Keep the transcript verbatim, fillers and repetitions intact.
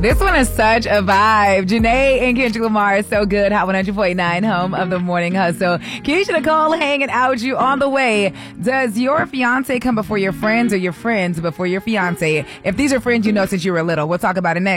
This one is such a vibe. Janae and Kendrick Lamar is so good. Hot one hundred point nine, home of the morning hustle. Keisha Nicole hanging out with you on the way. Does your fiance come before your friends or your friends before your fiance? If these are friends you know since you were little, we'll talk about it next.